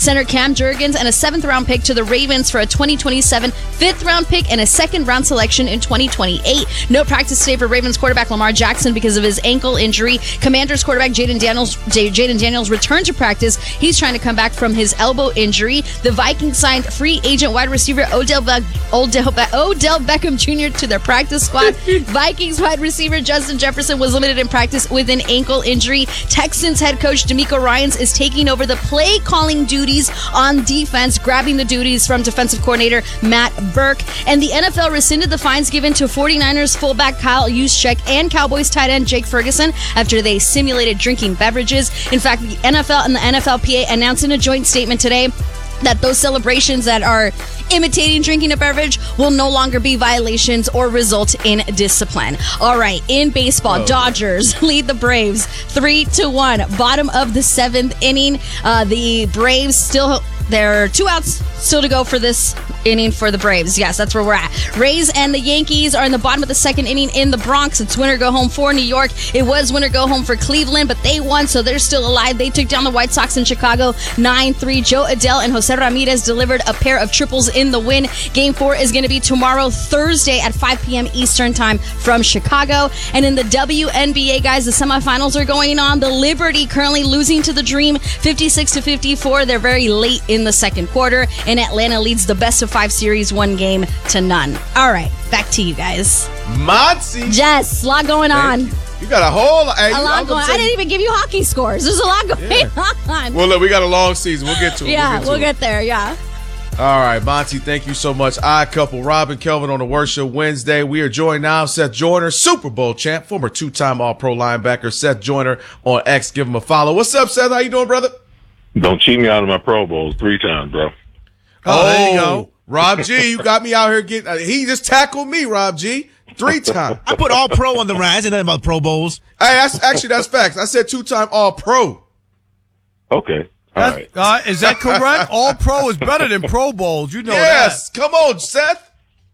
center Cam Jurgens, and a 7th-round pick to the Ravens for a 2027 5th-round pick and a 2nd-round selection in 2028. No practice today for Ravens quarterback Lamar Jackson because of his ankle injury. Commanders quarterback Jaden Daniels returned to practice. He's trying to come back from his elbow injury. The Vikings signed free agent wide receiver Odell Beckham Jr. to their practice squad. Vikings wide receiver Justin Jefferson was limited in practice with an ankle injury. Texans head coach DeMeco Ryans is taking over the play calling duties on defense, grabbing the duties from defensive coordinator Matt Burke. And the NFL rescinded the fines given to 49ers fullback Kyle Juszczyk and Cowboys tight end Jake Ferguson after they simulated drinking beverages. In fact, the NFL and the NFLPA announced in a joint statement today that those celebrations that are imitating drinking a beverage will no longer be violations or result in discipline. All right, in baseball, Dodgers lead the Braves 3-1. Bottom of the 7th inning. The Braves there are 2 outs still to go for this inning for the Braves. Yes, that's where we're at. Rays and the Yankees are in the bottom of the 2nd inning in the Bronx. It's winner go home for New York. It was winner go home for Cleveland, but they won, so they're still alive. They took down the White Sox in Chicago 9-3. Joe Adele and Jose Ramirez delivered a pair of triples in the win. Game 4 is going to be tomorrow, Thursday at 5 p.m. Eastern time from Chicago. And in the WNBA, guys, the semifinals are going on. The Liberty currently losing to the Dream 56-54. They're very late in the 2nd quarter, and Atlanta leads the best-of-5 series 1-0. All right, back to you guys. Monty. Jess, a lot going on. You got a whole lot going on. I didn't even give you hockey scores. There's a lot going on. Well, look, we got a long season. We'll get to it. Yeah, we'll get there, yeah. All right, Monty, thank you so much. Odd Couple, Rob and Kelvin on the Worst Show Wednesday. We are joined now, Seth Joyner, Super Bowl champ, former 2-time All-Pro linebacker, Seth Joyner on X. Give him a follow. What's up, Seth? How you doing, brother? Don't cheat me out of my Pro Bowls 3 times, bro. Oh, there you go. Rob G, you got me out here getting he just tackled me, Rob G, 3 times. I put all pro on the rise. I said nothing about Pro Bowls. Hey, that's facts. I said 2-time All-Pro. Okay. All right. Is that correct? All Pro is better than Pro Bowls. You know that. Yes. Come on, Seth.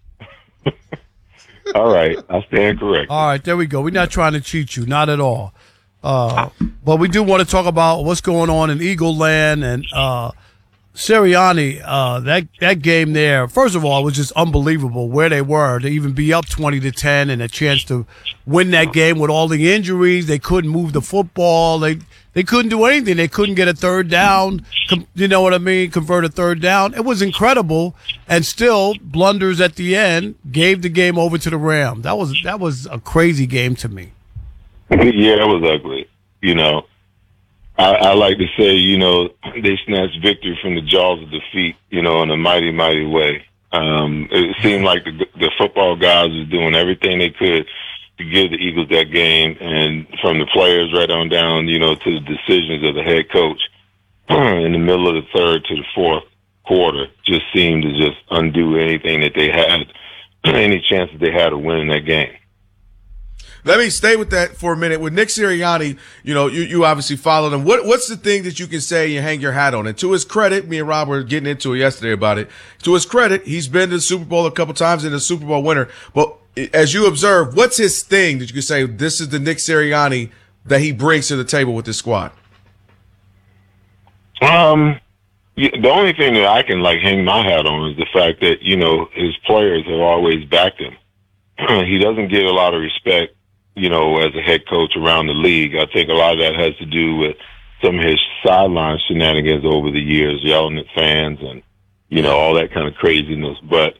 All right. I stand correct. All right, there we go. We're not trying to cheat you. Not at all. But we do want to talk about what's going on in Eagle Land and Sirianni. That game there, first of all, it was just unbelievable where they were to even be up 20-10 and a chance to win that game with all the injuries. They couldn't move the football. They couldn't do anything. They couldn't get a 3rd down. You know what I mean? Convert a 3rd down. It was incredible. And still, blunders at the end gave the game over to the Rams. That was a crazy game to me. Yeah, it was ugly. You know, I like to say, you know, they snatched victory from the jaws of defeat, you know, in a mighty, mighty way. It seemed like the football guys was doing everything they could to give the Eagles that game, and from the players right on down, you know, to the decisions of the head coach in the middle of the 3rd to the 4th quarter just seemed to just undo anything that they had, any chance that they had of winning that game. Let me stay with that for a minute. With Nick Sirianni, you know, you obviously followed him. What's the thing that you can say and hang your hat on? And to his credit, me and Rob were getting into it yesterday about it. To his credit, he's been to the Super Bowl a couple times and a Super Bowl winner. But as you observe, what's his thing that you can say, this is the Nick Sirianni that he brings to the table with this squad? The only thing that I can hang my hat on is the fact that, you know, his players have always backed him. He doesn't get a lot of respect, you know, as a head coach around the league. I think a lot of that has to do with some of his sideline shenanigans over the years, yelling at fans and, you know, all that kind of craziness. But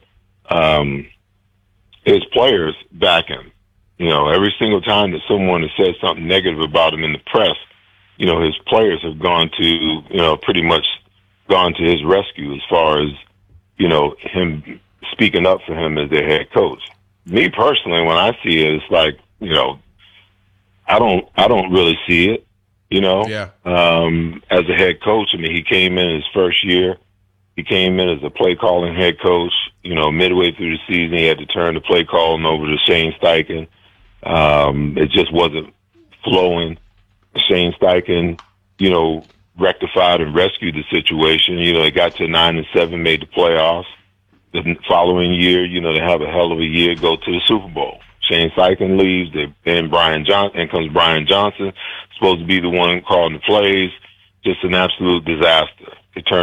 his players back him. You know, every single time that someone has said something negative about him in the press, you know, his players have gone to, you know, pretty much gone to his rescue as far as, you know, him speaking up for him as their head coach. Me personally, when I see it, it's like, you know, I don't really see it, you know. Yeah. As a head coach, I mean, he came in his first year. He came in as a play calling head coach. You know, midway through the season, he had to turn the play calling over to Shane Steichen. It just wasn't flowing. Shane Steichen, you know, rectified and rescued the situation. You know, they got to 9-7, made the playoffs. The following year, you know, they have a hell of a year, go to the Super Bowl. Shane Steichen leaves, and comes Brian Johnson, supposed to be the one calling the plays. Just an absolute disaster. It turned